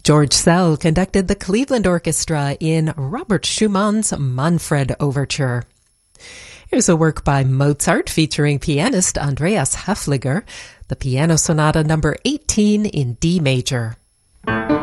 George Szell conducted the Cleveland Orchestra in Robert Schumann's Manfred Overture. Here's a work by Mozart featuring pianist Andreas Häfliger, the Piano Sonata number 18 in D major.